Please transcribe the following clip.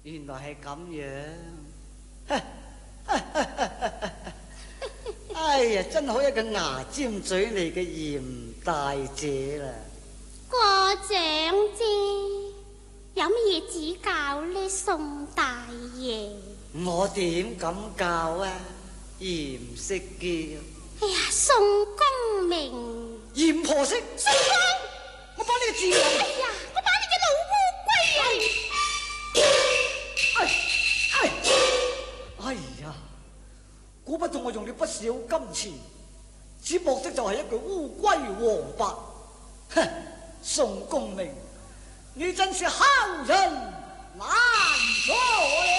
原來係咁樣。哎呀，真好一個牙尖嘴利嘅嚴大姐啦！ 過獎啫，有乜嘢指教呢？宋大爺， 我點敢教啊？嚴識叫。 哎呀，宋公明， 嚴婆媳， 宋公， 我把你個賤人， 哎呀，我把你嘅老烏龜哎呀，估不到我用了不少金錢，只博的就係一具烏龜黃白。哼，宋公明，你真是後人難做了。